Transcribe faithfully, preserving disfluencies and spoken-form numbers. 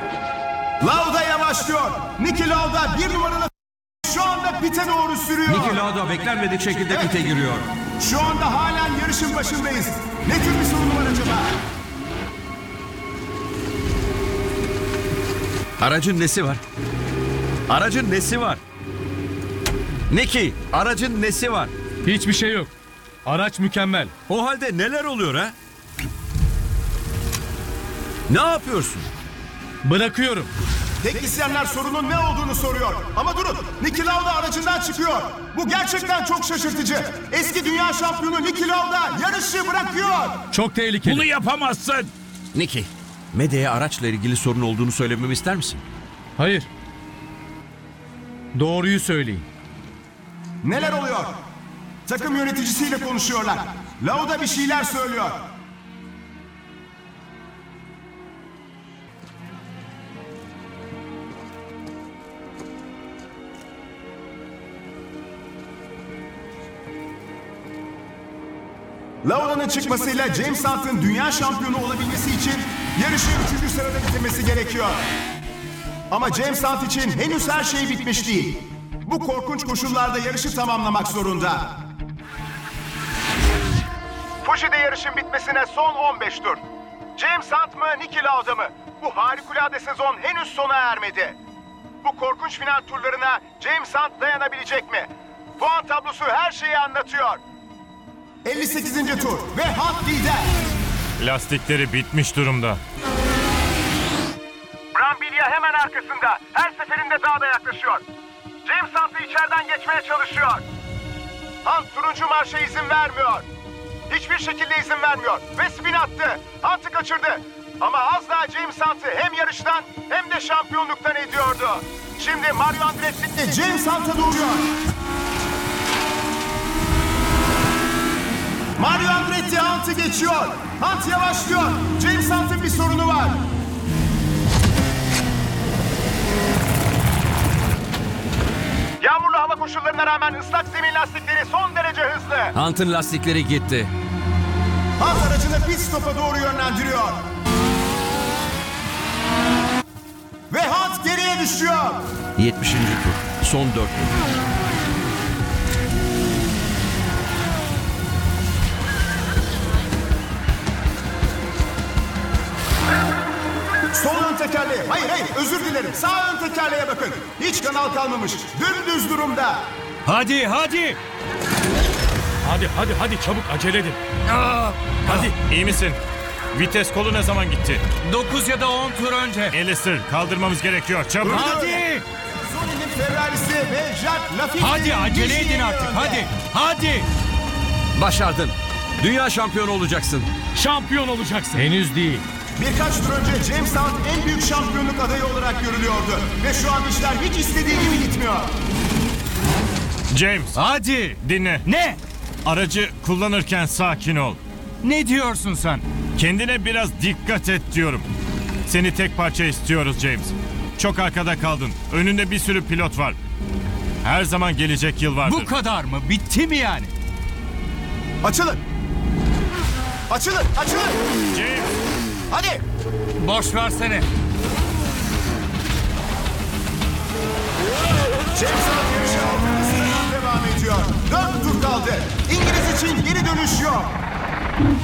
Lauda yavaşlıyor. Niki Lauda bir numaralı şu anda pite doğru sürüyor. Niki Lauda beklenmedik şekilde Evet. pite giriyor. Şu anda halen yarışın başındayız. Ne tür bir sorun var acaba? Aracın nesi var? Aracın nesi var? Niki, aracın nesi var? Hiçbir şey yok. Araç mükemmel. O halde neler oluyor ha? Ne yapıyorsun? Bırakıyorum. Teknisyenler sorunun ne olduğunu soruyor. Ama durun, Niki Lauda aracından çıkıyor. Bu gerçekten çok şaşırtıcı. Eski dünya şampiyonu Niki Lauda yarışı bırakıyor. Çok tehlikeli. Bunu yapamazsın. Niki, medyaya araçla ilgili sorun olduğunu söylememi ister misin? Hayır. Doğruyu söyleyin. Neler oluyor? Takım yöneticisiyle konuşuyorlar. Lauda bir şeyler söylüyor. Lauda'nın çıkmasıyla James Hunt'ın dünya şampiyonu olabilmesi için yarışı üçüncü sırada bitirmesi gerekiyor. Ama James Hunt için henüz her şey bitmiş değil. Bu korkunç koşullarda yarışı tamamlamak zorunda. Fuji'de yarışın bitmesine son on beş tur. James Hunt mı, Niki Lauda mı? Bu harikulade sezon henüz sona ermedi. Bu korkunç final turlarına James Hunt dayanabilecek mi? Puan tablosu her şeyi anlatıyor. elli sekizinci tur ve Hunt lider. Lastikleri bitmiş durumda. Brambilla hemen arkasında. Her seferinde daha da yaklaşıyor. James Hunt'ı içeriden geçmeye çalışıyor. Hunt turuncu marşa izin vermiyor. Hiçbir şekilde izin vermiyor. Ve spin attı. Hunt'ı kaçırdı. Ama az daha James Hunt'ı hem yarıştan hem de şampiyonluktan ediyordu. Şimdi Mario Andretti James Hunt'a doğuruyor. Mario Andretti Hunt'ı geçiyor. Hunt yavaşlıyor. James Hunt'ın bir sorunu var. Yağmurlu hava koşullarına rağmen ıslak zemin lastikleri son derece hızlı. Hunt'ın lastikleri gitti. Hunt aracını pit stop'a doğru yönlendiriyor. Ve Hunt geriye düşüyor. yetmişinci tur. Son dört tur. Sol ön tekerleğe. Hayır hayır özür dilerim. Sağ ön tekerleğe bakın. Hiç kanal kalmamış. Dümdüz durumda. Hadi hadi. Hadi hadi hadi çabuk acele edin. Hadi. İyi misin? Vites kolu ne zaman gitti? dokuz ya da on tur önce. Alistair kaldırmamız gerekiyor. Çabuk. Hadi. Sony'nin Ferrari'si ve Jacques Lafitte. Hadi acele edin artık. Hadi. Hadi. Başardın. Dünya şampiyonu olacaksın. Şampiyon olacaksın. Henüz değil. Birkaç tur önce James Hunt en büyük şampiyonluk adayı olarak görülüyordu. Ve şu an işler hiç istediği gibi gitmiyor. James, Hadi. dinle. Ne? Aracı kullanırken sakin ol. Ne diyorsun sen? Kendine biraz dikkat et diyorum. Seni tek parça istiyoruz James. Çok arkada kaldın. Önünde bir sürü pilot var. Her zaman gelecek yıl vardır. Bu kadar mı? Bitti mi yani? Açılın. Açılın, açılın. James, Hadi. Boş versene. James Hunt yarışı altıncı sıradan devam ediyor. Dört tur kaldı. İngiliz için geri dönüş yok.